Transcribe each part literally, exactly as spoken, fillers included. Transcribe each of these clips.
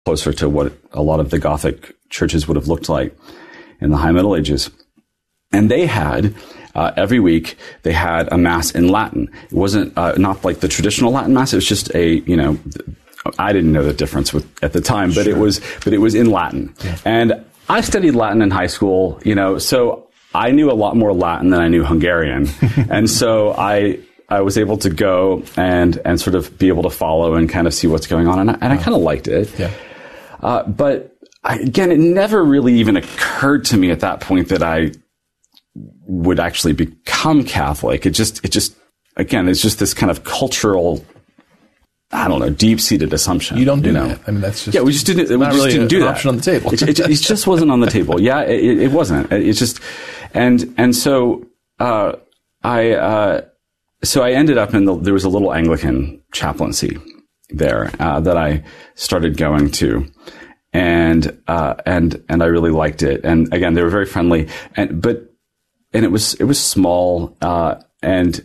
closer to what a lot of the Gothic churches would have looked like in the High Middle Ages. And they had, uh, every week, they had a Mass in Latin. It wasn't, uh, not like the traditional Latin Mass. It was just a, you know, I didn't know the difference with, at the time, but sure. it was, but it was in Latin. Yeah. And I studied Latin in high school, you know, so I knew a lot more Latin than I knew Hungarian. And so I, I was able to go and, and sort of be able to follow and kind of see what's going on. And I, and I kind of liked it. Yeah. Uh, but I, again, it never really even occurred to me at that point that I would actually become Catholic. It just, it just, again, it's just this kind of cultural, I don't know, deep-seated assumption. You don't do you know? that. I mean, that's just, yeah, we just didn't, we not just really didn't an do that. option on the table. it, it, it just wasn't on the table. Yeah, it, it wasn't. It's just, and, and so, uh, I, uh, so I ended up in the, there was a little Anglican chaplaincy there, uh, that I started going to. And, uh, and, and I really liked it. And again, they were very friendly. And, but, and it was, it was small, uh, and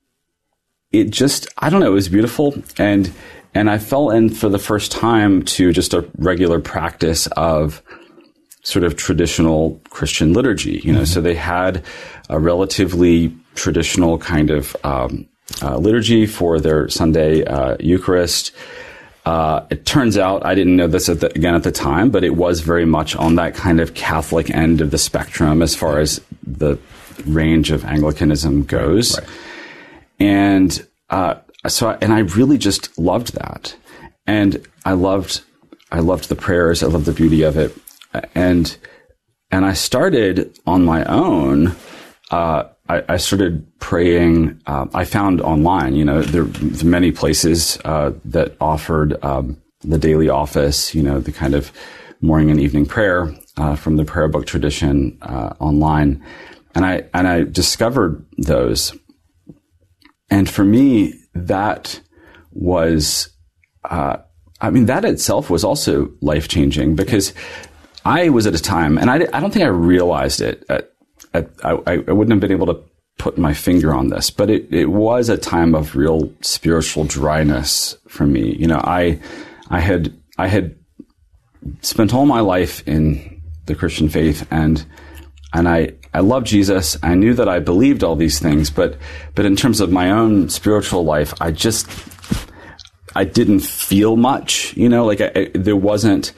it just, I don't know, it was beautiful. And, and I fell in for the first time to just a regular practice of sort of traditional Christian liturgy, you know, mm-hmm. so they had a relatively traditional kind of, um, uh, liturgy for their Sunday, uh, Eucharist. Uh, it turns out, I didn't know this at the, again at the time, but it was very much on that kind of Catholic end of the spectrum as far as the range of Anglicanism goes. Right. And, uh, so, I, and I really just loved that. And I loved, I loved the prayers. I loved the beauty of it. And, and I started on my own, uh, I, I started praying. Uh, I found online, you know, there, there are many places uh, that offered um, the daily office, you know, the kind of morning and evening prayer uh, from the prayer book tradition uh, online, and I and I discovered those. And for me, that was, uh, I mean, that itself was also life changing because I was at a time, and I, I don't think I realized it. At, at, I, I wouldn't have been able to put my finger on this, but it, it was a time of real spiritual dryness for me. You know, I, I had, I had spent all my life in the Christian faith, and, and I, I loved Jesus. I knew that I believed all these things, but, but in terms of my own spiritual life, I just, I didn't feel much, you know, like I, I, there wasn't,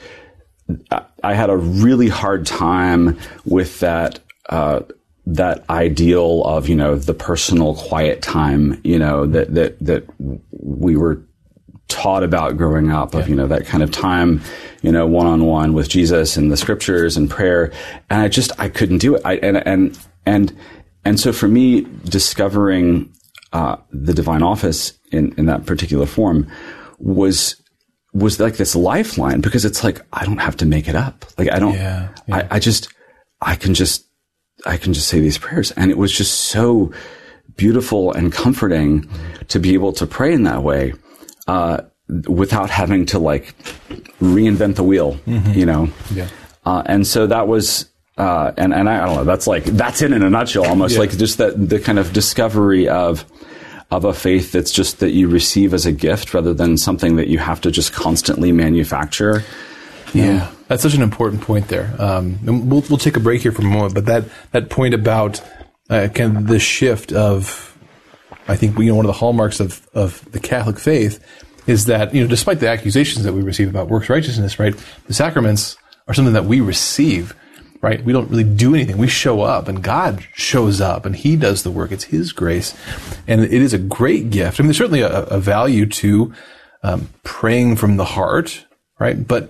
I had a really hard time with that, uh, that ideal of, you know, the personal quiet time, you know, that, that, that we were taught about growing up of, yeah. you know, that kind of time, you know, one-on-one with Jesus and the scriptures and prayer. And I just, I couldn't do it. I, and, and, and, and so for me, discovering, uh, the divine office in, in that particular form was, was like this lifeline, because it's like, I don't have to make it up. Like, I don't, yeah, yeah. I, I just, I can just, I can just say these prayers. And it was just so beautiful and comforting mm-hmm. to be able to pray in that way, uh, without having to like reinvent the wheel, mm-hmm. you know? Yeah. Uh, and so that was, uh, and, and I, I don't know, that's like, that's it in a nutshell, almost yeah. like just that, the kind of discovery of, of a faith that's just that you receive as a gift rather than something that you have to just constantly manufacture. Yeah, um, that's such an important point there. Um, and we'll we'll take a break here for a moment, but that that point about uh, kind of the shift of, I think you know one of the hallmarks of of the Catholic faith is that, you know, despite the accusations that we receive about works righteousness, right, the sacraments are something that we receive, right? We don't really do anything. We show up, and God shows up, and He does the work. It's His grace, and it is a great gift. I mean, there's certainly a, a value to um, praying from the heart, right? But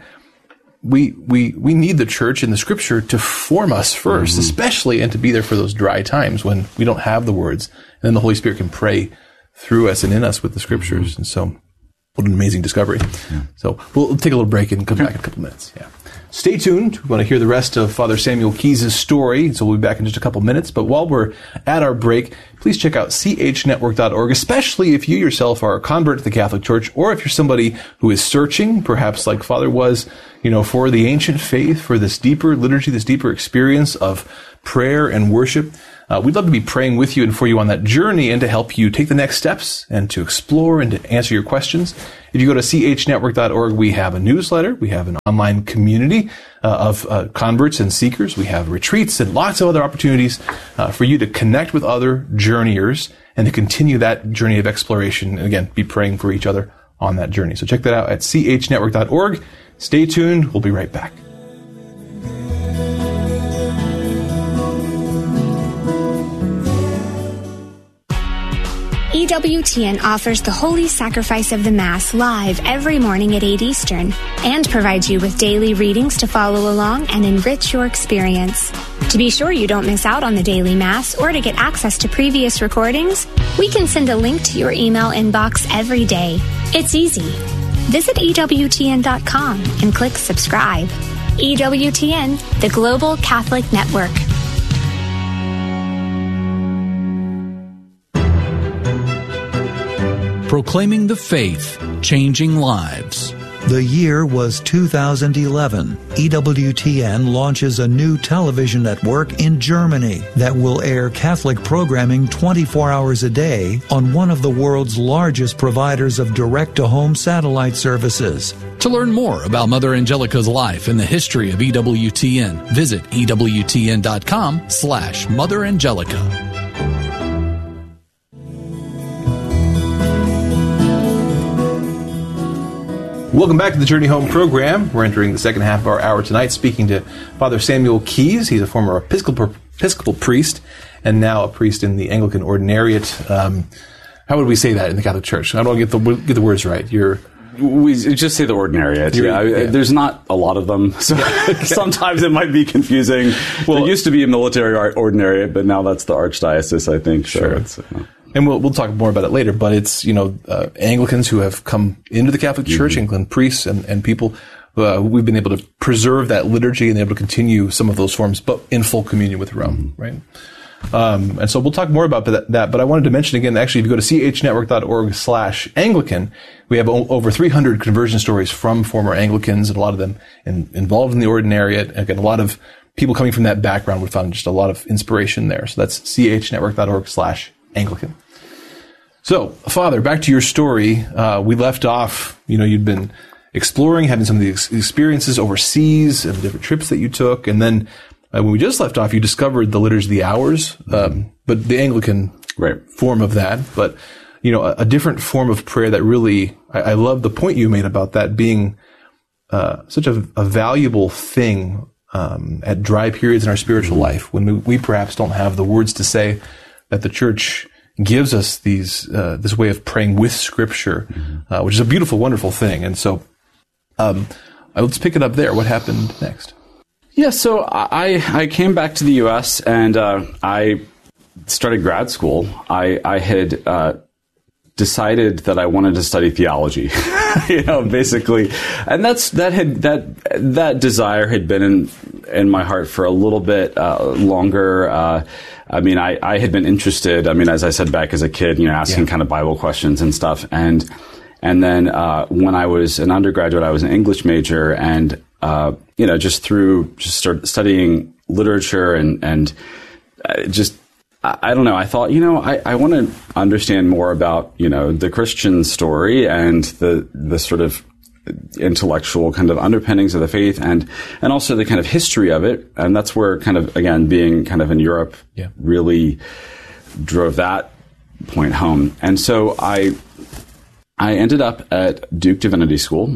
we we we need the church and the scripture to form us first, mm-hmm. especially, and to be there for those dry times when we don't have the words, and then the Holy Spirit can pray through us and in us with the scriptures. Mm-hmm. And so, what an amazing discovery. Yeah. So we'll take a little break and come back in a couple minutes. Yeah. Stay tuned. We want to hear the rest of Father Samuel Keyes' story, so we'll be back in just a couple minutes. But while we're at our break, please check out c h network dot org, especially if you yourself are a convert to the Catholic Church, or if you're somebody who is searching, perhaps like Father was, you know, for the ancient faith, for this deeper liturgy, this deeper experience of prayer and worship. Uh, we'd love to be praying with you and for you on that journey and to help you take the next steps and to explore and to answer your questions. If you go to c h network dot org, we have a newsletter. We have an online community uh, of uh, converts and seekers. We have retreats and lots of other opportunities uh, for you to connect with other journeyers and to continue that journey of exploration. And again, be praying for each other on that journey. So check that out at c h network dot org. Stay tuned. We'll be right back. E W T N offers the Holy Sacrifice of the Mass live every morning at eight Eastern and provides you with daily readings to follow along and enrich your experience. To be sure you don't miss out on the daily Mass or to get access to previous recordings, we can send a link to your email inbox every day. It's easy. Visit E W T N dot com and click subscribe. E W T N, the Global Catholic Network. Proclaiming the faith, changing lives. The year was two thousand eleven. E W T N launches a new television network in Germany that will air Catholic programming twenty-four hours a day on one of the world's largest providers of direct-to-home satellite services. To learn more about Mother Angelica's life and the history of E W T N, visit E W T N dot com slash Mother Angelica. Welcome back to the Journey Home program. We're entering the second half of our hour tonight, speaking to Father Samuel Keyes. He's a former Episcopal, Episcopal priest and now a priest in the Anglican Ordinariate. Um, how would we say that in the Catholic Church? I don't get the get the words right. You're we just say the Ordinariate. Yeah, I, yeah. There's not a lot of them, so okay. Sometimes it might be confusing. Well, there used to be a military ordinariate, but now that's the Archdiocese, I think. Sure. So it's, uh, And we'll we'll talk more about it later, but it's, you know, uh, Anglicans who have come into the Catholic Church, mm-hmm. Anglican priests and, and people, uh, we've been able to preserve that liturgy and able to continue some of those forms, but in full communion with Rome, mm-hmm. right? Um, and so we'll talk more about that, that, but I wanted to mention again, actually, if you go to c h network dot org slash Anglican, we have o- over three hundred conversion stories from former Anglicans, and a lot of them in, involved in the Ordinariate. Again, a lot of people coming from that background. We found just a lot of inspiration there. So that's c h network dot org slash Anglican. So, Father, back to your story. Uh, we left off, you know, you'd been exploring, having some of the ex- experiences overseas and the different trips that you took. And then uh, when we just left off, you discovered the Liturgy of the Hours, um, but the Anglican right. form of that. But, you know, a, a different form of prayer that really, I, I love the point you made about that being uh, such a, a valuable thing um, at dry periods in our spiritual life when we, we perhaps don't have the words to say, that the Church gives us these uh, this way of praying with Scripture, mm-hmm. uh, which is a beautiful, wonderful thing. And so, um, let's pick it up there. What happened next? Yeah, so I I came back to the U S and uh, I started grad school. I I had uh, decided that I wanted to study theology, you know, basically, and that's that had that that desire had been in in my heart for a little bit uh, longer. Uh, I mean, I, I had been interested. I mean, as I said back as a kid, you know, asking yeah. kind of Bible questions and stuff. And and then uh, when I was an undergraduate, I was an English major, and uh, you know, just through just started studying literature and and uh, just I, I don't know. I thought, you know, I, I want to understand more about, you know, the Christian story and the the sort of intellectual kind of underpinnings of the faith, and and also the kind of history of it. And that's where kind of, again, being kind of in Europe yeah. really drove that point home. And so I I ended up at Duke Divinity School,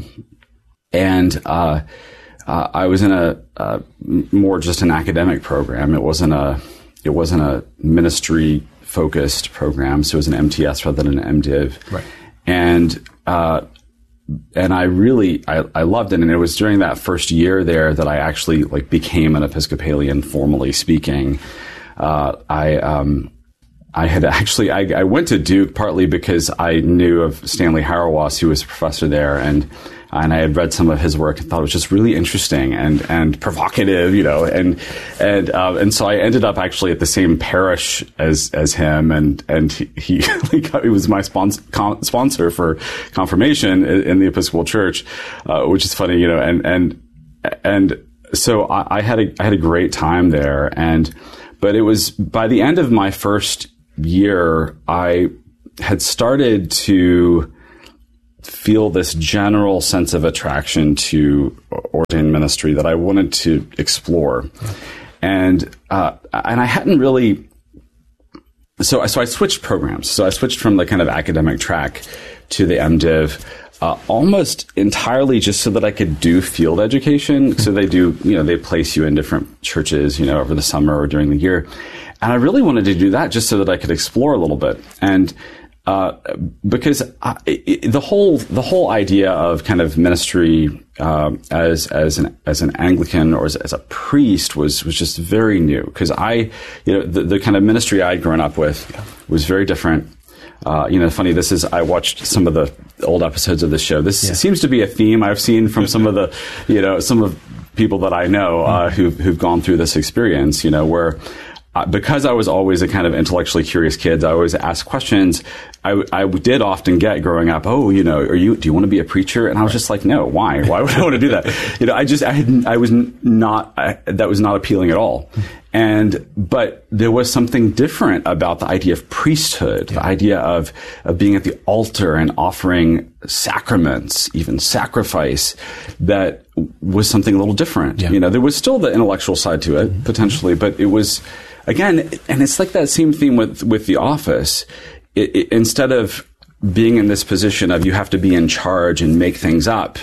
and uh, uh, I was in a, a more just an academic program. It wasn't a it wasn't a ministry focused program, so it was an M T S rather than an MDiv. Right. And uh, And I really, I, I loved it. And it was during that first year there that I actually like became an Episcopalian, formally speaking. Uh, I, um, I had actually, I, I went to Duke partly because I knew of Stanley Hauerwas, who was a professor there, and and I had read some of his work and thought it was just really interesting and, and provocative, you know, and and uh, and so I ended up actually at the same parish as as him, and and he he, he was my sponsor sponsor for confirmation in the Episcopal Church, uh, which is funny, you know, and and and so I, I had a I had a great time there, and but it was by the end of my first year, I had started to feel this general sense of attraction to ordained ministry that I wanted to explore. And, uh, and I hadn't really, so, so I switched programs. So I switched from the kind of academic track to the MDiv, uh, almost entirely just so that I could do field education. So they do, you know, they place you in different churches, you know, over the summer or during the year. And I really wanted to do that just so that I could explore a little bit. And, uh, because I, it, the whole, the whole idea of kind of ministry, um, as, as an, as an Anglican or as, as a priest was, was just very new. Cause I, you know, the, the kind of ministry I'd grown up with was very different. Uh, you know, funny, this is, I watched some of the old episodes of the show. This yeah. seems to be a theme I've seen from some of the, you know, some of people that I know, uh, who've, who've gone through this experience, you know, where, uh, because I was always a kind of intellectually curious kid, I always asked questions. I, I did often get growing up, oh, you know, are you, do you want to be a preacher? And I was just like, no, why? Why would I want to do that? You know, I just, I had, I was not, I, that was not appealing at all. And, but there was something different about the idea of priesthood, yeah. the idea of, of being at the altar and offering sacraments, even sacrifice, that was something a little different. Yeah. You know, there was still the intellectual side to it, mm-hmm. potentially, but it was, again, and it's like that same theme with, with The Office. It, it, instead of being in this position of you have to be in charge and make things up,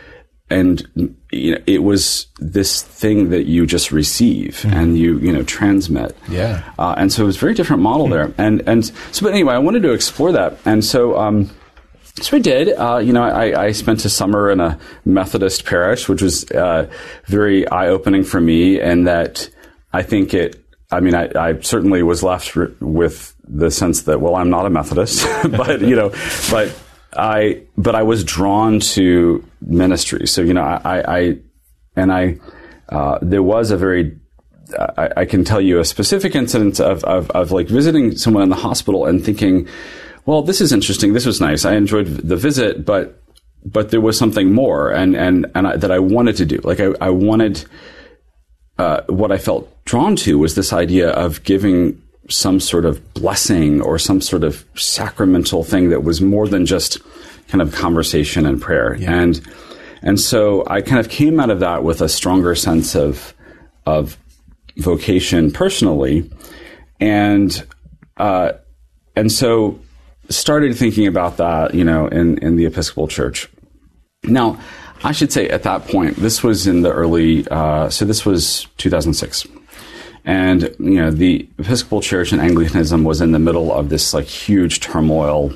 and you know, it was this thing that you just receive mm-hmm. and you you know transmit. Yeah. Uh, and so it was a very different model mm-hmm. there. And and so, but anyway, I wanted to explore that. And so um, so I did. Uh, you know, I, I spent a summer in a Methodist parish, which was uh, very eye opening for me. And that I think it. I mean, I, I certainly was left r- with the sense that, well, I'm not a Methodist, but you know, but. I, but I was drawn to ministry. So, you know, I, I, and I, uh, there was a very, I, I can tell you a specific incident of, of, of like visiting someone in the hospital and thinking, well, this is interesting. This was nice. I enjoyed the visit, but, but there was something more and, and, and I, that I wanted to do. Like I, I wanted, uh, what I felt drawn to was this idea of giving some sort of blessing or some sort of sacramental thing that was more than just kind of conversation and prayer. Yeah. And, and so I kind of came out of that with a stronger sense of, of vocation personally. And, uh, and so started thinking about that, you know, in, in the Episcopal Church. Now, I should say at that point, this was in the early, uh, so this was two thousand six. And, you know, the Episcopal Church and Anglicanism was in the middle of this like huge turmoil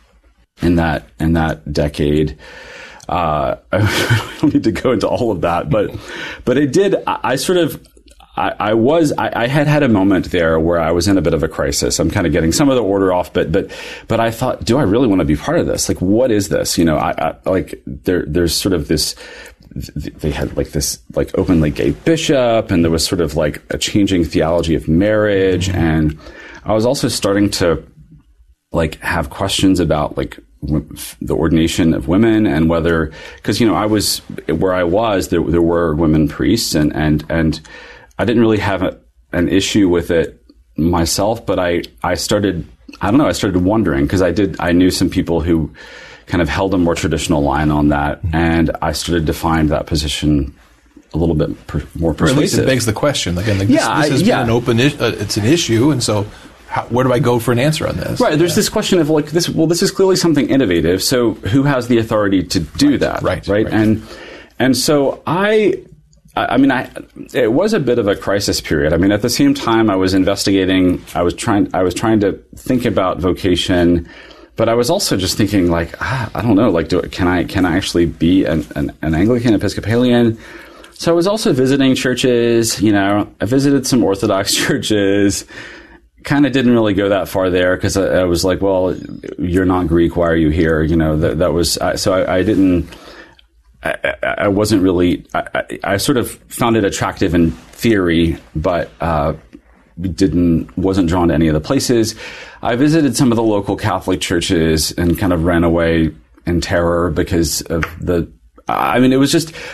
in that, in that decade. Uh, I don't need to go into all of that, but, but it did, I, I sort of, I, I was, I, I had had a moment there where I was in a bit of a crisis. I'm kind of getting some of the order off, but, but, but I thought, do I really want to be part of this? Like, what is this? You know, I, I like there, there's sort of this, they had like this like openly gay bishop, and there was sort of like a changing theology of marriage. Mm-hmm. And I was also starting to like have questions about like w- the ordination of women and whether, cause you know, I was where I was, there, there were women priests and, and, and I didn't really have a, an issue with it myself, but I, I started, I don't know, I started wondering cause I did, I knew some people who kind of held a more traditional line on that, mm-hmm. and I started to find that position a little bit per, more persuasive. Or at least it begs the question. Again, like yeah, this, this has I, yeah. been an open, is- uh, it's an issue, and so how, where do I go for an answer on this? Right. There's yeah. this question of like this. Well, this is clearly something innovative. So who has the authority to do right, that? Right, right. Right. And and so I. I mean, I, it was a bit of a crisis period. I mean, at the same time, I was investigating. I was trying. I was trying to think about vocation. But I was also just thinking, like, ah, I don't know, like, do can I can I actually be an, an, an Anglican Episcopalian? So I was also visiting churches. You know, I visited some Orthodox churches. Kind of didn't really go that far there because I, I was like, well, you're not Greek. Why are you here? You know, that that was I, so I, I didn't. I, I wasn't really. I, I, I sort of found it attractive in theory, but uh, didn't wasn't drawn to any of the places. I visited some of the local Catholic churches and kind of ran away in terror because of the. I mean, it was just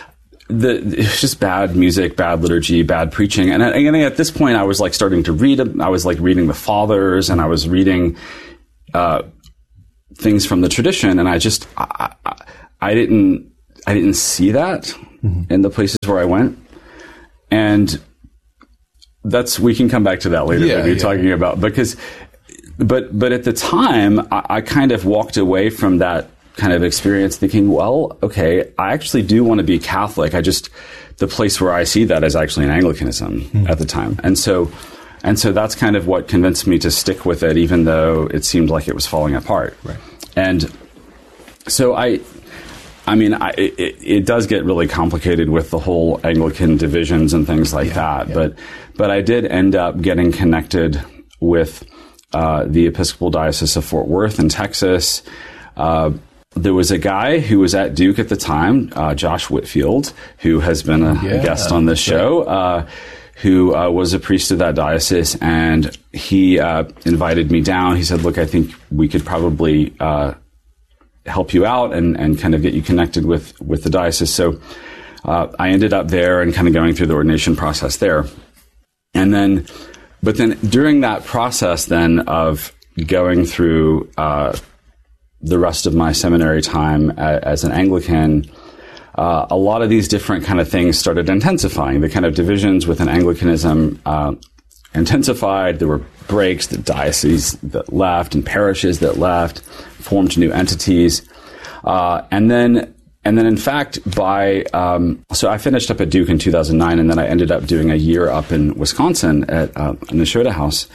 the it's just bad music, bad liturgy, bad preaching. And, and at this point, I was like starting to read. I was like reading the fathers, and I was reading uh, things from the tradition. And I just I, I, I didn't I didn't see that mm-hmm. in the places where I went. And that's we can come back to that later. Yeah, that you're yeah. talking about because, but but at the time, I, I kind of walked away from that kind of experience thinking, well, okay, I actually do want to be Catholic. I just, the place where I see that is actually in Anglicanism mm. at the time. And so, and so that's kind of what convinced me to stick with it, even though it seemed like it was falling apart. Right. And so I, I mean, I, it, it does get really complicated with the whole Anglican divisions and things like yeah, that. yeah. But, but I did end up getting connected with, uh, the Episcopal Diocese of Fort Worth in Texas. Uh, There was a guy who was at Duke at the time, uh, Josh Whitfield, who has been a yeah, guest on this show, uh, who uh, was a priest of that diocese, and he uh, invited me down. He said, look, I think we could probably uh, help you out and, and kind of get you connected with, with the diocese. So uh, I ended up there and kind of going through the ordination process there. And then, but then during that process then of going through uh the rest of my seminary time as an Anglican, uh, a lot of these different kind of things started intensifying. The kind of divisions within Anglicanism uh, intensified. There were breaks, the dioceses that left and parishes that left, formed new entities. Uh, and then, and then in fact, by, um, so I finished up at Duke in two thousand nine, and then I ended up doing a year up in Wisconsin at uh, Nashotah House.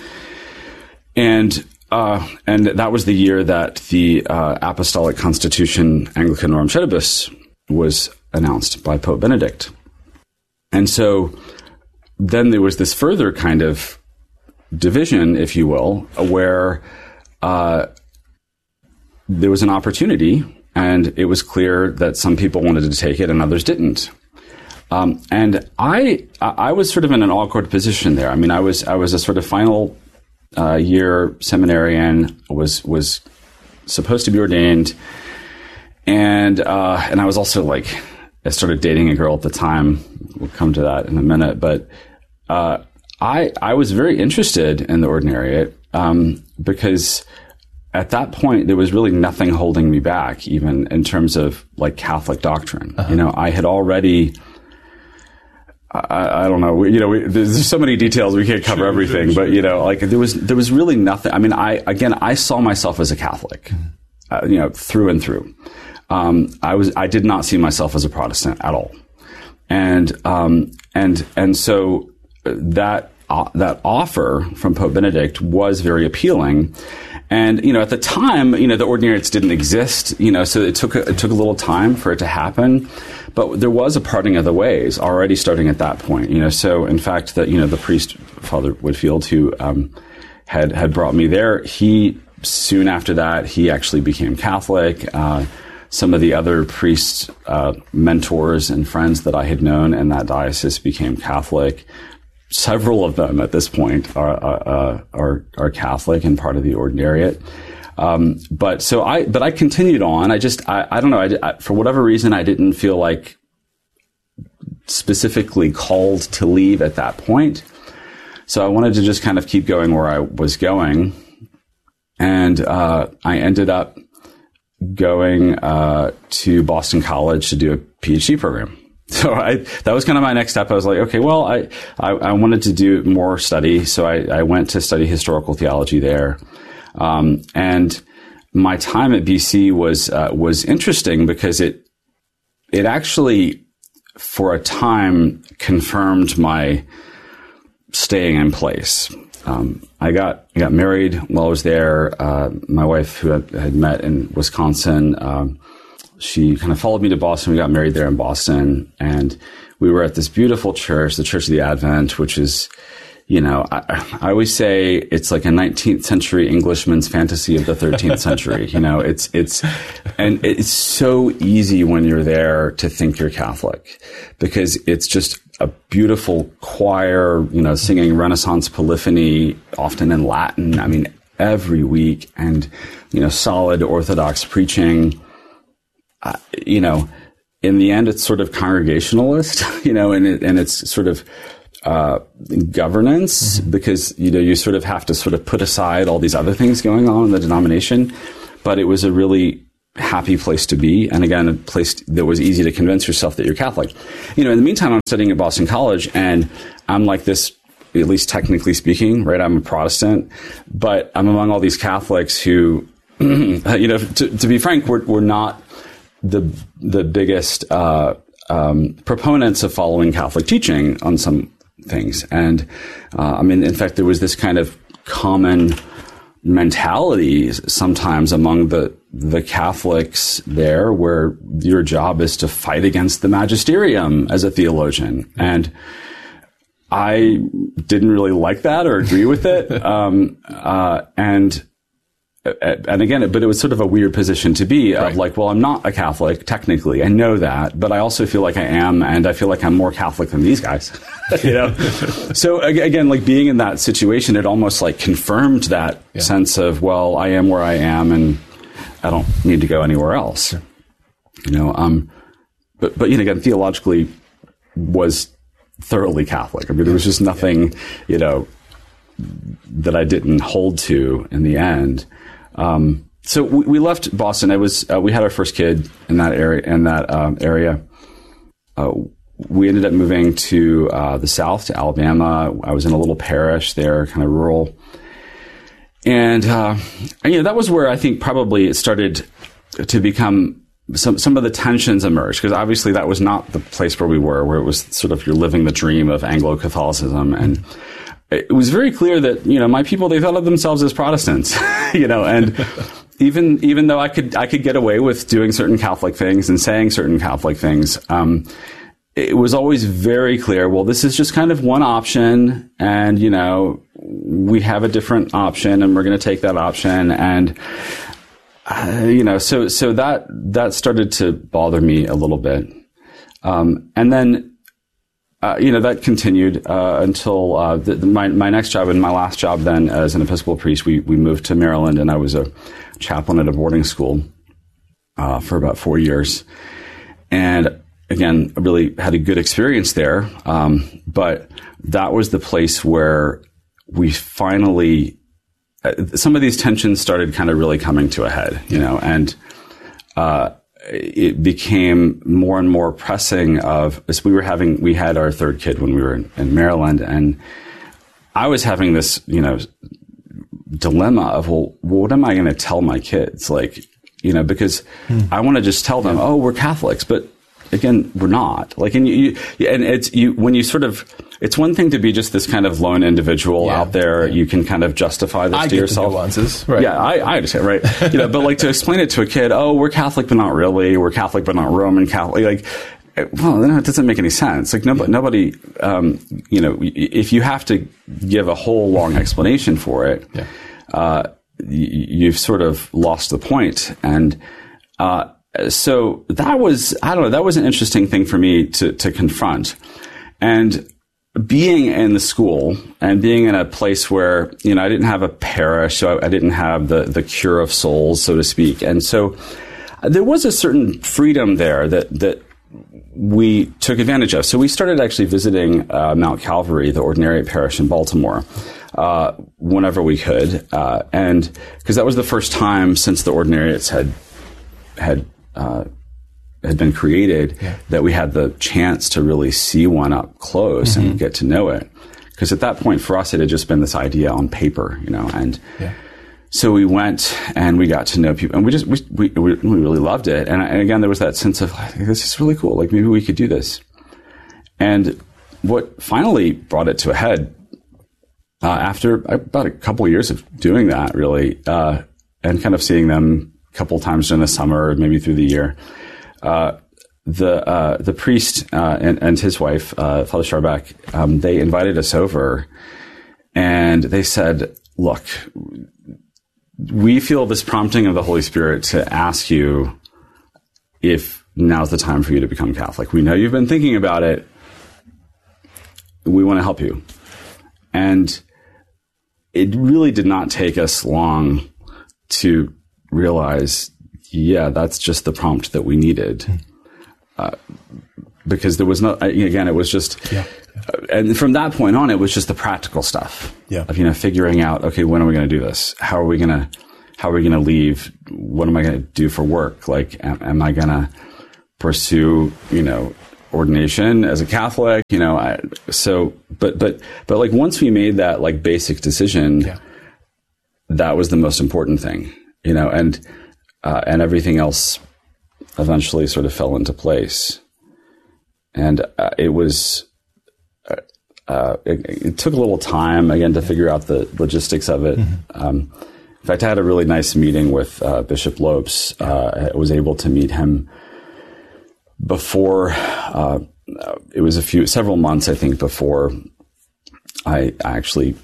And Uh, and that was the year that the uh, Apostolic Constitution Anglican Norum Sedibus was announced by Pope Benedict. And so then there was this further kind of division, if you will, where uh, there was an opportunity, and it was clear that some people wanted to take it and others didn't. Um, and I, I was sort of in an awkward position there. I mean, I was, I was a sort of final Uh, year seminarian, was was supposed to be ordained, and uh, and I was also like, I started dating a girl at the time. We'll come to that in a minute, but uh, I I was very interested in the ordinariate um, because at that point there was really nothing holding me back, even in terms of like Catholic doctrine. Uh-huh. You know, I had already. I, I don't know. We, you know, we, there's, there's so many details we can't cover sure, everything, sure, but you know, like there was there was really nothing. I mean, I again, I saw myself as a Catholic, uh, you know, through and through. Um, I was I did not see myself as a Protestant at all, and um, and and so that uh, that offer from Pope Benedict was very appealing. And, you know, at the time, you know, the ordinariates didn't exist, you know, so it took a, it took a little time for it to happen. But there was a parting of the ways already starting at that point, you know. So, in fact, that, you know, the priest, Father Whitfield, who um, had had brought me there, he, soon after that, he actually became Catholic. Uh, some of the other priests, uh, mentors and friends that I had known in that diocese became Catholic. Several of them at this point are uh, are are Catholic and part of the ordinariate. Um, but so I, but I continued on. I just, I, I don't know. I, I, for whatever reason, I didn't feel like specifically called to leave at that point. So I wanted to just kind of keep going where I was going. And, uh, I ended up going, uh, to Boston College to do a PhD program. So I, that was kind of my next step. I was like, okay, well, I, I, I wanted to do more study. So I, I went to study historical theology there. Um, and my time at B C was, uh, was interesting because it, it actually, for a time, confirmed my staying in place. Um, I got, I got married while I was there. Uh, my wife, who I had met in Wisconsin, um, she kind of followed me to Boston. We got married there in Boston, and we were at this beautiful church, the Church of the Advent, which is, you know, I, I always say it's like a nineteenth century Englishman's fantasy of the thirteenth century. You know, it's, it's, and it's so easy when you're there to think you're Catholic because it's just a beautiful choir, you know, singing Renaissance polyphony, often in Latin. I mean, every week, and, you know, solid Orthodox preaching. Uh, you know, in the end, it's sort of congregationalist, you know, and it, and it's sort of uh, governance mm-hmm. because, you know, you sort of have to sort of put aside all these other things going on in the denomination. But it was a really happy place to be. And again, a place that was easy to convince yourself that you're Catholic. You know, in the meantime, I'm studying at Boston College, and I'm like this, at least technically speaking, right? I'm a Protestant, but I'm among all these Catholics who, you know, to, to be frank, we're, we're not the the biggest uh, um, proponents of following Catholic teaching on some things. And uh, I mean, in fact, there was this kind of common mentality sometimes among the the Catholics there, where your job is to fight against the magisterium as a theologian. And I didn't really like that or agree with it. Um, uh, and, and again, but it was sort of a weird position to be of right. like, well, I'm not a Catholic technically. I know that, but I also feel like I am. And I feel like I'm more Catholic than these guys, you know? So again, like being in that situation, it almost like confirmed that yeah. sense of, well, I am where I am and I don't need to go anywhere else, sure. you know? Um, but, but, you know, again, theologically was thoroughly Catholic. I mean, there was just nothing, you know, that I didn't hold to in the end. Um, so we, we left Boston. It was, uh, we had our first kid in that area, in that, um, area. Uh, we ended up moving to, uh, the South, to Alabama. I was in a little parish there, kind of rural. And, uh, and, you know, that was where I think probably it started to become some, some of the tensions emerged, because obviously that was not the place where we were, where it was sort of, you're living the dream of Anglo-Catholicism. And it was very clear that, you know, my people, they thought of themselves as Protestants, you know, and even, even though I could, I could get away with doing certain Catholic things and saying certain Catholic things, um, it was always very clear, well, this is just kind of one option, and, you know, we have a different option and we're going to take that option. And, uh, you know, so, so that, that started to bother me a little bit. Um, and then, uh, you know, that continued, uh, until, uh, the, the, my, my next job and my last job then as an Episcopal priest, we, we moved to Maryland, and I was a chaplain at a boarding school, uh, for about four years. And, again, I really had a good experience there. Um, but that was the place where we finally, uh, some of these tensions started kind of really coming to a head, you know, and, uh, it became more and more pressing of, as we were having, we had our third kid when we were in, in Maryland, and I was having this, you know, dilemma of, well, what am I going to tell my kids? Like, you know, because hmm. I want to just tell them, oh, we're Catholics, but again, we're not. Like, and you, you, and it's you when you sort of, it's one thing to be just this kind of lone individual yeah, out there. Yeah. You can kind of justify this I to get yourself. The nuances, right? Yeah, I, I understand, right? You know, but like to explain it to a kid, oh, we're Catholic, but not really. We're Catholic, but not Roman Catholic. Like, well, no, it doesn't make any sense. Like, nobody, yeah. nobody, um, you know, if you have to give a whole long explanation for it, yeah. uh, you've sort of lost the point. And, uh, so that was, I don't know, that was an interesting thing for me to, to confront. And being in the school and being in a place where, you know, I didn't have a parish, so I, I didn't have the, the cure of souls, so to speak. And so there was a certain freedom there that, that we took advantage of. So we started actually visiting uh, Mount Calvary, the Ordinariate Parish in Baltimore, uh, whenever we could. Uh, and because that was the first time since the Ordinariates had, had, Uh, had been created yeah. that we had the chance to really see one up close mm-hmm. and get to know it. Because at that point for us, it had just been this idea on paper, you know, and yeah. so we went and we got to know people, and we just, we, we, we really loved it. And, and again, there was that sense of, like, this is really cool. Like, maybe we could do this. And what finally brought it to a head, uh, after about a couple of years of doing that, really, uh, and kind of seeing them a couple of times during the summer, maybe through the year, uh, the, uh, the priest, uh, and, and his wife, uh, Father Sharback, um, they invited us over, and they said, look, we feel this prompting of the Holy Spirit to ask you if now's the time for you to become Catholic. We know you've been thinking about it. We want to help you. And it really did not take us long to realize, yeah, that's just the prompt that we needed. uh, because there was no, again, it was just, yeah. Uh, and from that point on, it was just the practical stuff yeah. of, you know, figuring out, okay, when are we going to do this? How are we going to, how are we going to leave? What am I going to do for work? Like, am, am I going to pursue, you know, ordination as a Catholic? You know, I, so, but, but, but like once we made that like basic decision, yeah. that was the most important thing, you know, and, uh, and everything else eventually sort of fell into place. And uh, it was, uh, uh, it, it took a little time again to figure out the logistics of it. Mm-hmm. Um, in fact, I had a really nice meeting with uh, Bishop Lopes. Uh, I was able to meet him before, uh, it was a few, several months, I think, before I actually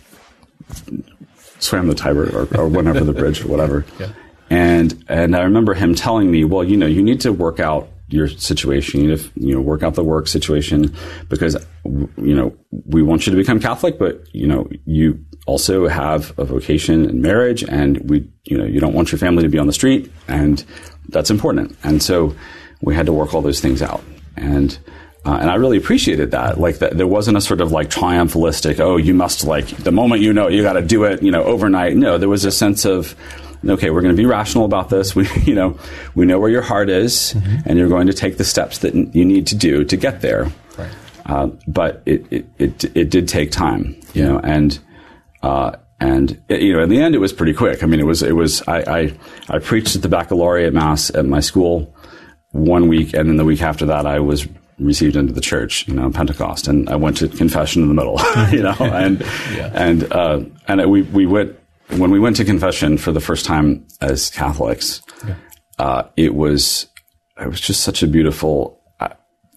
swam the Tiber or, or went over the bridge or whatever. Yeah. And, and I remember him telling me, well, you know, you need to work out your situation, you need to, you know, work out the work situation because, you know, we want you to become Catholic, but, you know, you also have a vocation in marriage and we, you know, you don't want your family to be on the street and that's important. And so we had to work all those things out. And, uh, and I really appreciated that. Like that there wasn't a sort of like triumphalistic, oh, you must like the moment you know, you got to do it, you know, overnight. No, there was a sense of, okay, we're going to be rational about this. We, you know, we know where your heart is, mm-hmm. and you're going to take the steps that you need to do to get there. Right. Uh, but it, it, it, it did take time, you know, and, uh, and, it, you know, in the end, it was pretty quick. I mean, it was, it was, I, I, I preached at the baccalaureate mass at my school one week, and then the week after that, I was received into the church, you know, Pentecost, and I went to confession in the middle, you know, and, yeah. and, uh, and we, we went, when we went to confession for the first time as Catholics, yeah. uh, it was, it was just such a beautiful, I,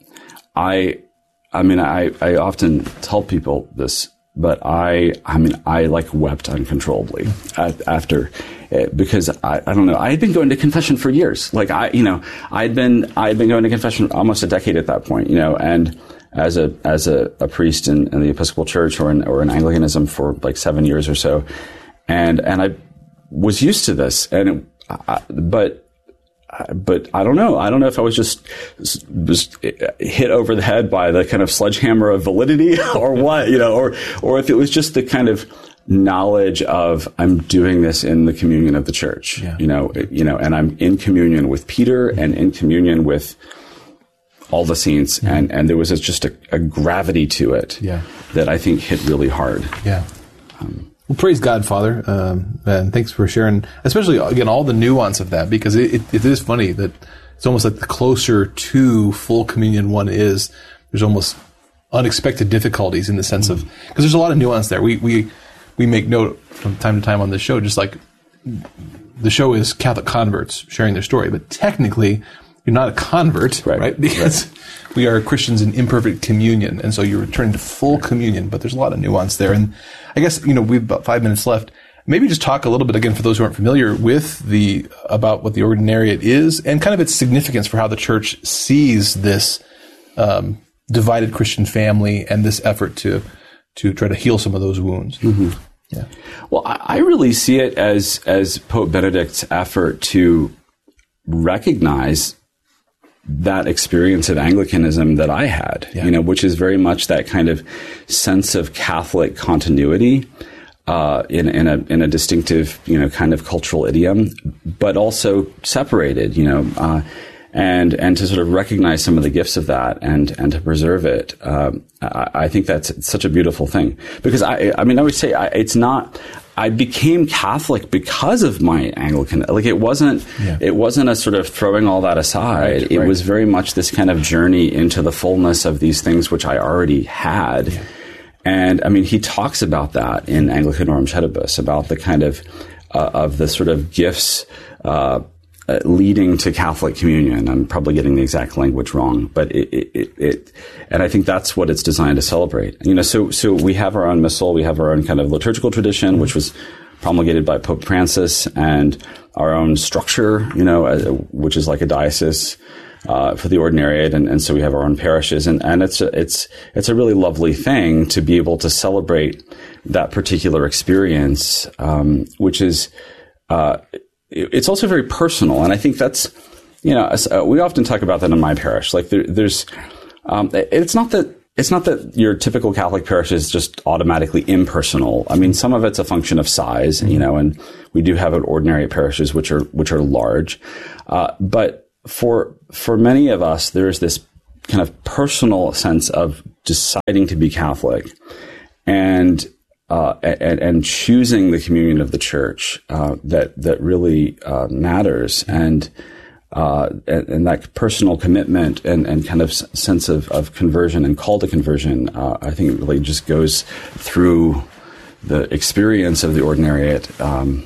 I, I mean, I, I often tell people this, but I, I mean, I like wept uncontrollably at, after it because I, I don't know, I had been going to confession for years. Like I, you know, I'd been, I'd been going to confession almost a decade at that point, you know, and as a, as a, a priest in, in the Episcopal Church or in, or in Anglicanism for like seven years or so. And, and I was used to this and, it, I, but, but I don't know. I don't know if I was just, just hit over the head by the kind of sledgehammer of validity or what, you know, or, or if it was just the kind of knowledge of I'm doing this in the communion of the church, yeah. you know, you know, and I'm in communion with Peter and in communion with all the saints. Mm-hmm. And, and there was just a, a gravity to it yeah. that I think hit really hard. Yeah. Um, Well, praise God, Father, um, and thanks for sharing, especially, again, all the nuance of that, because it, it, it is funny that it's almost like the closer to full communion one is, there's almost unexpected difficulties in the sense of, because there's a lot of nuance there. We, we, we make note from time to time on this show, just like the show is Catholic converts sharing their story, but technically you're not a convert, right? right? Because right. we are Christians in imperfect communion, and so you're returning to full communion, but there's a lot of nuance there. And I guess, you know, we've about five minutes left. Maybe just talk a little bit, again, for those who aren't familiar with the, about what the ordinariate is and kind of its significance for how the church sees this um, divided Christian family and this effort to to try to heal some of those wounds. Mm-hmm. Yeah. Well, I really see it as as Pope Benedict's effort to recognize that experience of Anglicanism that I had, yeah. you know, which is very much that kind of sense of Catholic continuity, uh, in, in a, in a distinctive, you know, kind of cultural idiom, but also separated, you know, uh, and, and to sort of recognize some of the gifts of that and, and to preserve it. Um, I, I think that's such a beautiful thing because I, I mean, I would say I, it's not, I became Catholic because of my Anglican. Like it wasn't, yeah. it wasn't a sort of throwing all that aside. Right, it right. was very much this kind of journey into the fullness of these things which I already had. Yeah. And I mean, he talks about that in Anglicanorum Cedibus, about the kind of, uh, of the sort of gifts, uh, uh, leading to Catholic communion. I'm probably getting the exact language wrong, but it, it, it, it, and I think that's what it's designed to celebrate. You know, so, so we have our own missal, we have our own kind of liturgical tradition, which was promulgated by Pope Francis, and our own structure, you know, uh, which is like a diocese, uh, for the ordinariate. And, and so we have our own parishes, and, and it's a, it's, it's a really lovely thing to be able to celebrate that particular experience, um, which is, uh, it's also very personal. And I think that's, you know, uh, we often talk about that in my parish. Like there, there's, um, it's not that, it's not that your typical Catholic parish is just automatically impersonal. I mean, some of it's a function of size, you know, and we do have ordinary parishes, which are, which are large. Uh, but for, for many of us, there's this kind of personal sense of deciding to be Catholic and, uh, and, and choosing the communion of the church, uh, that, that really, uh, matters. And, Uh, and, and that personal commitment and, and kind of sense of, of conversion and call to conversion, uh, I think it really just goes through the experience of the ordinariate, um,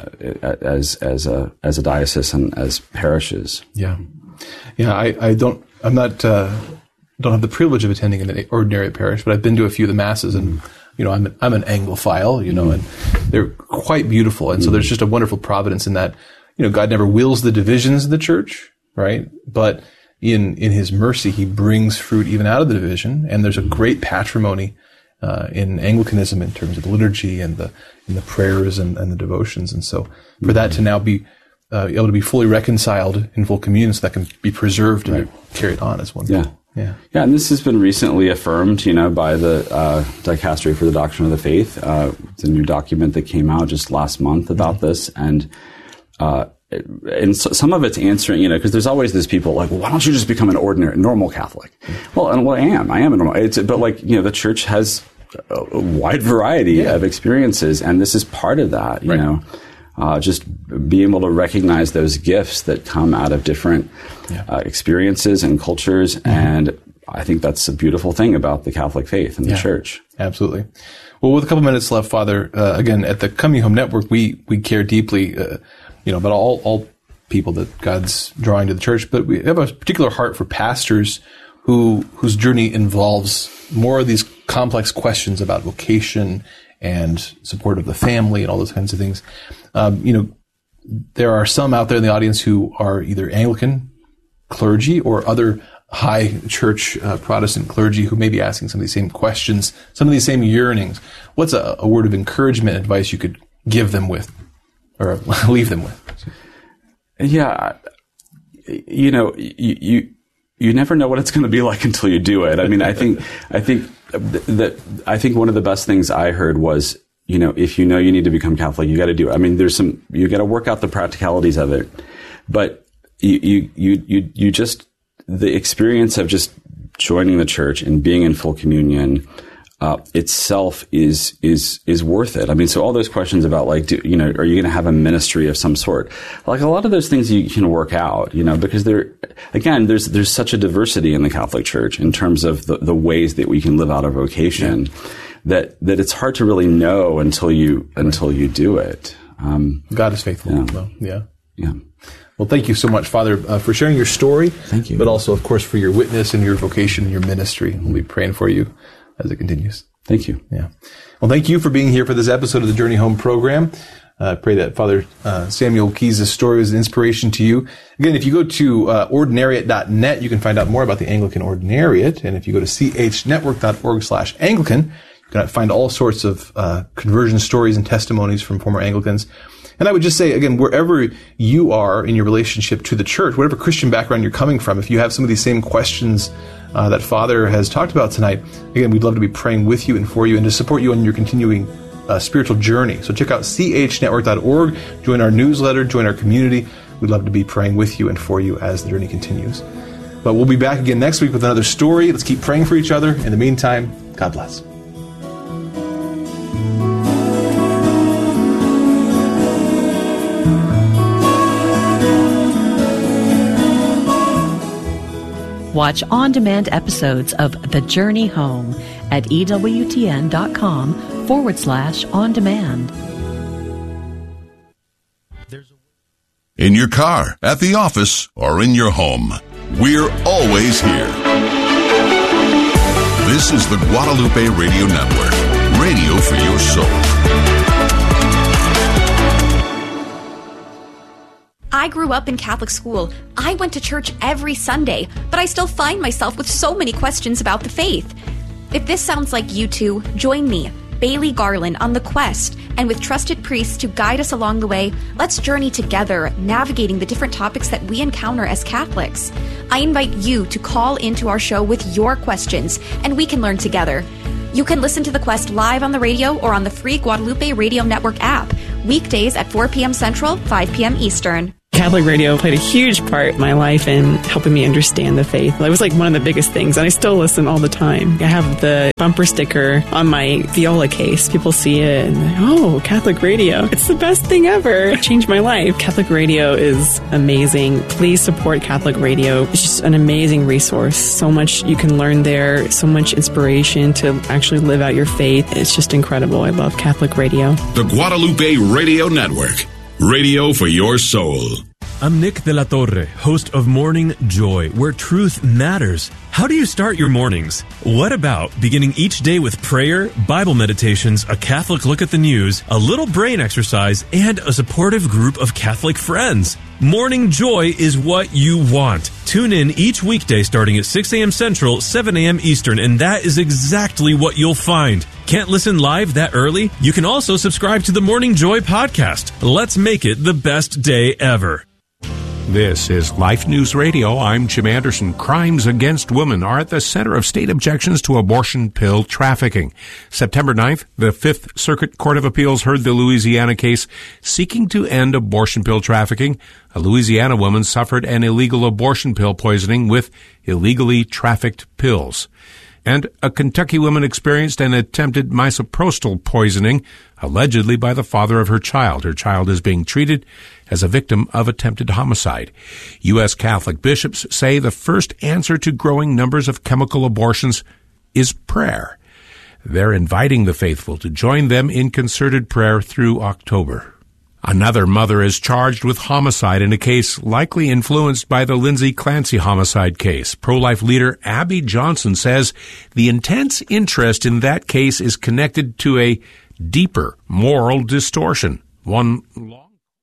as, as a, as a diocese and as parishes. Yeah. Yeah. I, I don't, I'm not, uh, don't have the privilege of attending an ordinary parish, but I've been to a few of the masses and, you know, I'm an, I'm an Anglophile, you know, and they're quite beautiful. And so there's just a wonderful providence in that. You know, God never wills the divisions of the church, right? But in, in his mercy, he brings fruit even out of the division. And there's a great patrimony, uh, in Anglicanism in terms of the liturgy and the, and the prayers and, and the devotions. And so for that to now be, uh, able to be fully reconciled in full communion so that can be preserved and right. carried on is wonderful. Yeah. Yeah. Yeah. And this has been recently affirmed, you know, by the, uh, Dicastery for the Doctrine of the Faith. Uh, it's a new document that came out just last month about mm-hmm. this. And, Uh, and so some of it's answering, you know, because there's always these people like, well, why don't you just become an ordinary, normal Catholic? Well, and well, I am, I am a normal, it's, but like, you know, the church has a, a wide variety yeah. of experiences, and this is part of that, you right. know, uh, just being able to recognize those gifts that come out of different yeah. uh, experiences and cultures. Mm-hmm. And I think that's a beautiful thing about the Catholic faith and the yeah, church. Absolutely. Well, with a couple minutes left, Father, uh, again, at the Coming Home Network, we, we care deeply, uh, you know, about all, all people that God's drawing to the church, but we have a particular heart for pastors who, whose journey involves more of these complex questions about vocation and support of the family and all those kinds of things. Um, you know, there are some out there in the audience who are either Anglican clergy or other high church uh, Protestant clergy who may be asking some of these same questions, some of these same yearnings. What's a, a word of encouragement, advice you could give them with? Or leave them with? Yeah, you know, you, you you never know what it's going to be like until you do it. I mean, I think I think that I think one of the best things I heard was, you know, if you know you need to become Catholic, you got to do it. I mean, there's some you got to work out the practicalities of it, but you you you you you just the experience of just joining the church and being in full communion. Uh, itself is, is, is worth it. I mean, so all those questions about like, do, you know, are you going to have a ministry of some sort? Like a lot of those things you can work out, you know, because there, again, there's, there's such a diversity in the Catholic Church in terms of the, the ways that we can live out our vocation yeah. that, that it's hard to really know until you, right. until you do it. Um, God is faithful. Yeah. Well, yeah. Yeah. Well, thank you so much, Father, uh, for sharing your story. Thank you. But also, of course, for your witness and your vocation and your ministry. We'll be praying for you as it continues. Thank you. Yeah. Well, thank you for being here for this episode of the Journey Home program. I uh, pray that Father uh, Samuel Keys' story was an inspiration to you. Again, if you go to uh, ordinariate dot net, you can find out more about the Anglican Ordinariate. And if you go to c h network dot org slash Anglican, you can find all sorts of uh, conversion stories and testimonies from former Anglicans. And I would just say, again, wherever you are in your relationship to the church, whatever Christian background you're coming from, if you have some of these same questions uh, that Father has talked about tonight, again, we'd love to be praying with you and for you and to support you on your continuing uh, spiritual journey. So check out c h network dot org, join our newsletter, join our community. We'd love to be praying with you and for you as the journey continues. But we'll be back again next week with another story. Let's keep praying for each other. In the meantime, God bless. Watch on-demand episodes of The Journey Home at ewtn.com forward slash on demand. In your car, at the office, or in your home, we're always here. This is the Guadalupe Radio Network, radio for your soul. I grew up in Catholic school. I went to church every Sunday, but I still find myself with so many questions about the faith. If this sounds like you too, join me. Bailey Garland on the quest, and with trusted priests to guide us along the way, let's journey together, navigating the different topics that we encounter as Catholics. I invite you to call into our show with your questions, and we can learn together. You can listen to The Quest live on the radio or on the free Guadalupe Radio Network app, weekdays at four p.m. Central, five p.m. Eastern. Catholic radio played a huge part in my life in helping me understand the faith. It was like one of the biggest things, and I still listen all the time. I have the bumper sticker on my viola case. People see it and, oh, Catholic radio. It's the best thing ever. It changed my life. Catholic radio is amazing. Please support Catholic radio. It's just an amazing resource. So much you can learn there, so much inspiration to actually live out your faith. It's just incredible. I love Catholic radio. The Guadalupe Radio Network. Radio for your soul. I'm Nick de la Torre, host of Morning Joy, where truth matters. How do you start your mornings? What about beginning each day with prayer, Bible meditations, a Catholic look at the news, a little brain exercise, and a supportive group of Catholic friends? Morning Joy is what you want. Tune in each weekday starting at six a.m. Central, seven a.m. Eastern, and that is exactly what you'll find. Can't listen live that early? You can also subscribe to the Morning Joy podcast. Let's make it the best day ever. This is Life News Radio. I'm Jim Anderson. Crimes against women are at the center of state objections to abortion pill trafficking. September ninth, the Fifth Circuit Court of Appeals heard the Louisiana case seeking to end abortion pill trafficking. A Louisiana woman suffered an illegal abortion pill poisoning with illegally trafficked pills. And a Kentucky woman experienced an attempted misoprostol poisoning, allegedly by the father of her child. Her child is being treated as a victim of attempted homicide. U S Catholic bishops say the first answer to growing numbers of chemical abortions is prayer. They're inviting the faithful to join them in concerted prayer through October. Another mother is charged with homicide in a case likely influenced by the Lindsay Clancy homicide case. Pro-life leader Abby Johnson says the intense interest in that case is connected to a deeper moral distortion. One long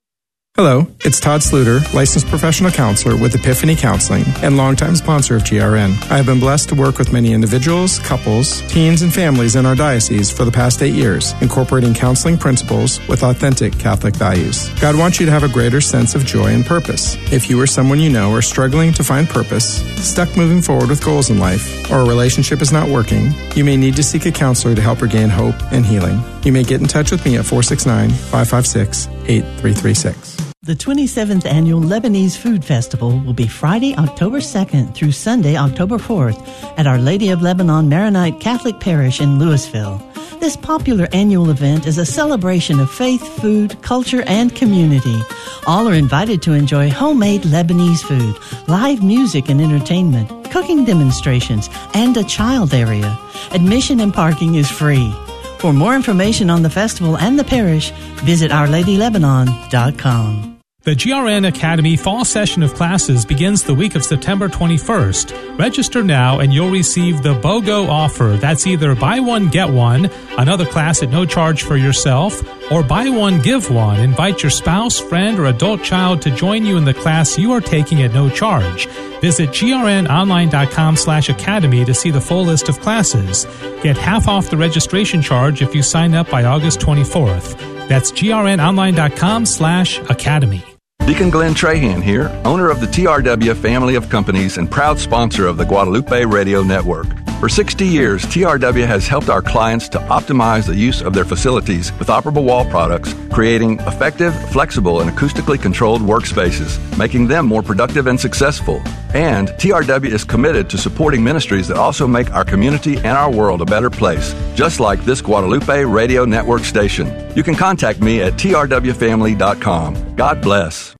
Hello, it's Todd Sluter, licensed professional counselor with Epiphany Counseling and longtime sponsor of G R N. I have been blessed to work with many individuals, couples, teens, and families in our diocese for the past eight years, incorporating counseling principles with authentic Catholic values. God wants you to have a greater sense of joy and purpose. If you or someone you know are struggling to find purpose, stuck moving forward with goals in life, or a relationship is not working, you may need to seek a counselor to help regain hope and healing. You may get in touch with me at four six nine, five five six, eight three three six. The twenty-seventh Annual Lebanese Food Festival will be Friday, October second through Sunday, October fourth at Our Lady of Lebanon Maronite Catholic Parish in Louisville. This popular annual event is a celebration of faith, food, culture, and community. All are invited to enjoy homemade Lebanese food, live music and entertainment, cooking demonstrations, and a child area. Admission and parking is free. For more information on the festival and the parish, visit our lady lebanon dot com. The G R N Academy fall session of classes begins the week of September twenty-first. Register now and you'll receive the BOGO offer. That's either buy one, get one, another class at no charge for yourself, or buy one, give one. Invite your spouse, friend, or adult child to join you in the class you are taking at no charge. Visit grnonline.com slash academy to see the full list of classes. Get half off the registration charge if you sign up by August twenty-fourth. That's grnonline.com slash academy. Deacon Glenn Trahan here, owner of the T R W family of companies and proud sponsor of the Guadalupe Radio Network. For sixty years, T R W has helped our clients to optimize the use of their facilities with operable wall products, creating effective, flexible, and acoustically controlled workspaces, making them more productive and successful. And T R W is committed to supporting ministries that also make our community and our world a better place, just like this Guadalupe Radio Network station. You can contact me at t r w family dot com. God bless.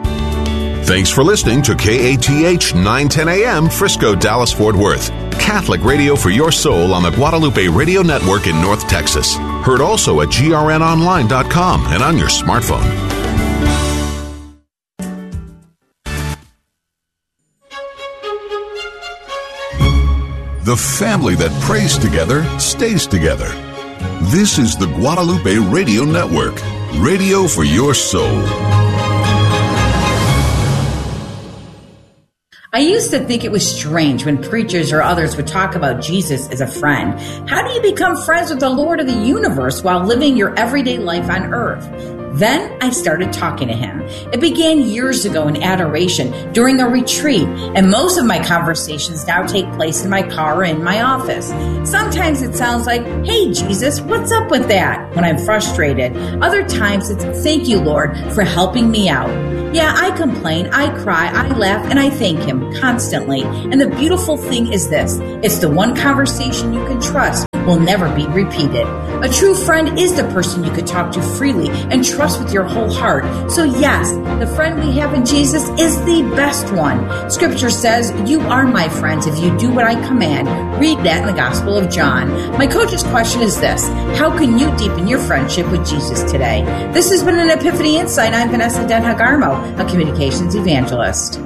Thanks for listening to K A T H nine ten A M Frisco, Dallas, Fort Worth. Catholic radio for your soul on the Guadalupe Radio Network in North Texas. Heard also at g r n online dot com and on your smartphone. The family that prays together stays together. This is the Guadalupe Radio Network. Radio for your soul. I used to think it was strange when preachers or others would talk about Jesus as a friend. How do you become friends with the Lord of the universe while living your everyday life on earth? Then I started talking to him. It began years ago in adoration during a retreat, and most of my conversations now take place in my car or in my office. Sometimes it sounds like, "Hey, Jesus, what's up with that?" when I'm frustrated. Other times it's, "Thank you, Lord, for helping me out." Yeah, I complain, I cry, I laugh, and I thank him constantly. And the beautiful thing is this: it's the one conversation you can trust will never be repeated. A true friend is the person you could talk to freely and trust with your whole heart. So yes, the friend we have in Jesus is the best one. Scripture says, "You are my friends if you do what I command." Read that in the Gospel of John. My coach's question is this: how can you deepen your friendship with Jesus today? This has been an Epiphany Insight. I'm Vanessa Denhagarmo, a communications evangelist.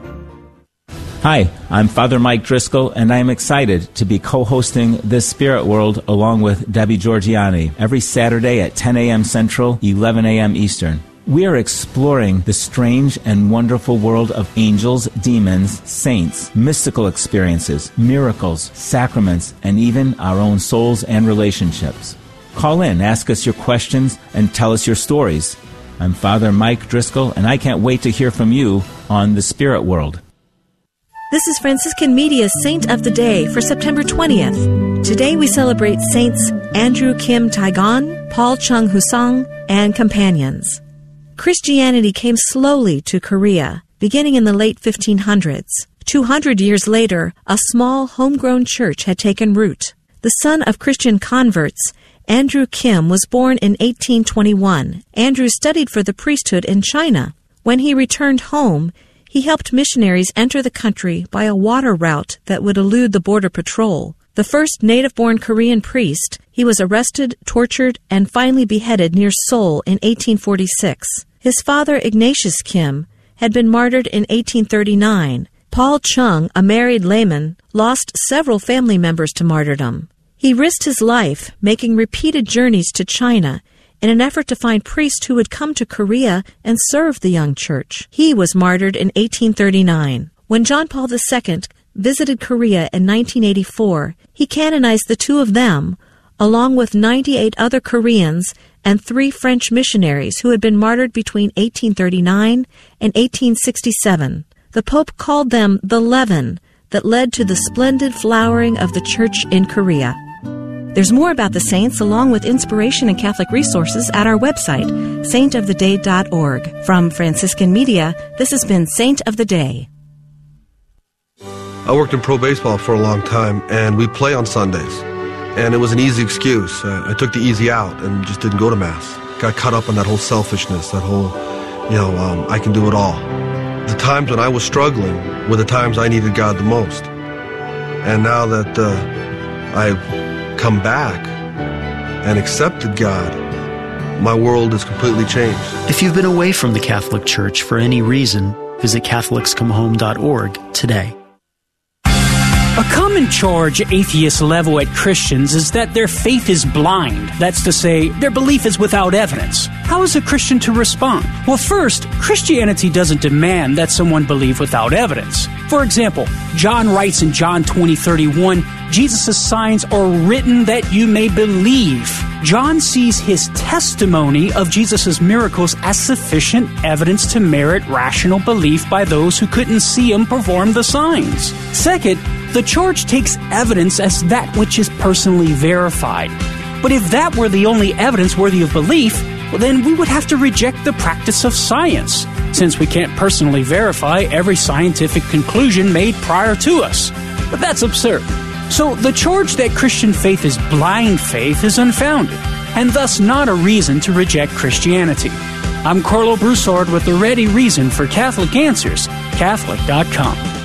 Hi, I'm Father Mike Driscoll, and I'm excited to be co-hosting This Spirit World along with Debbie Georgiani every Saturday at ten a.m. Central, eleven a.m. Eastern. We are exploring the strange and wonderful world of angels, demons, saints, mystical experiences, miracles, sacraments, and even our own souls and relationships. Call in, ask us your questions, and tell us your stories. I'm Father Mike Driscoll, and I can't wait to hear from you on The Spirit World. This is Franciscan Media's Saint of the Day for September twentieth. Today we celebrate Saints Andrew Kim Taegon, Paul Chung Husang, and companions. Christianity came slowly to Korea, beginning in the late fifteen hundreds. Two hundred years later, a small homegrown church had taken root. The son of Christian converts, Andrew Kim was born in eighteen twenty-one. Andrew studied for the priesthood in China. When he returned home, he helped missionaries enter the country by a water route that would elude the border patrol. The first native-born Korean priest, he was arrested, tortured, and finally beheaded near Seoul in eighteen forty-six. His father, Ignatius Kim, had been martyred in eighteen thirty-nine. Paul Chung, a married layman, lost several family members to martyrdom. He risked his life making repeated journeys to China in an effort to find priests who would come to Korea and serve the young church. He was martyred in eighteen thirty-nine. When John Paul the Second visited Korea in nineteen eighty-four, he canonized the two of them, along with ninety-eight other Koreans and three French missionaries who had been martyred between eighteen thirty-nine and eighteen sixty-seven. The Pope called them the leaven that led to the splendid flowering of the church in Korea. There's more about the saints along with inspiration and Catholic resources at our website, saint of the day dot org. From Franciscan Media, this has been Saint of the Day. I worked in pro baseball for a long time, and we play on Sundays. And it was an easy excuse. I, I took the easy out and just didn't go to Mass. Got caught up in that whole selfishness, that whole, you know, um, I can do it all. The times when I was struggling were the times I needed God the most. And now that uh, I've come back and accepted God, my world has completely changed. If you've been away from the Catholic Church for any reason, visit Catholics Come Home dot org today. A common charge atheists level at Christians is that their faith is blind. That's to say, their belief is without evidence. How is a Christian to respond? Well, first, Christianity doesn't demand that someone believe without evidence. For example, John writes in John twenty thirty-one, Jesus' signs are written that you may believe. John sees his testimony of Jesus' miracles as sufficient evidence to merit rational belief by those who couldn't see him perform the signs. Second, the charge takes evidence as that which is personally verified. But if that were the only evidence worthy of belief, well, then we would have to reject the practice of science, since we can't personally verify every scientific conclusion made prior to us. But that's absurd. So the charge that Christian faith is blind faith is unfounded, and thus not a reason to reject Christianity. I'm Carlo Broussard with the ready reason for Catholic Answers, Catholic dot com.